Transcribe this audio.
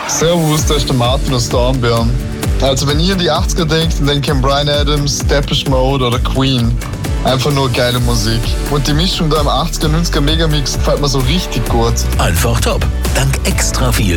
Servus, da ist der Martin aus Dornbirn. Also wenn ihr an die 80er denkt, dann denkt ihr an Bryan Adams, Depeche Mode oder Queen. Einfach nur geile Musik. Und die Mischung da im 80er, 90er Megamix gefällt mir so richtig gut. Einfach top. Dank extra viel